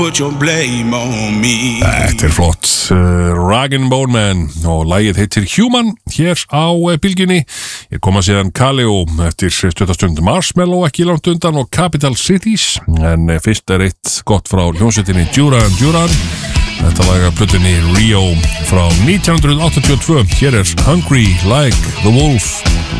Put your blame on me. Þetta flott, Rag & Bone Man og lagið heitir Human hér á bylgjunni. Ég koma síðan Kaleo eftir stuttastund Marshmello ekki langt undan og Capital Cities, en fyrst eitt gott frá hljómsveitinni Duran Duran. Þetta lag af plötunni Rio frá 1982. Hér Hungry Like the Wolf.